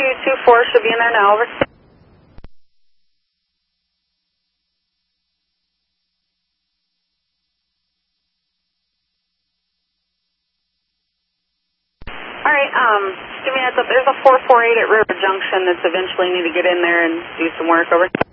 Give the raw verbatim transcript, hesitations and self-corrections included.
two two four should be in there now. Over. All right, um, give me a heads up. There's a four four eight at River Junction that's eventually need to get in there and do some work. Over.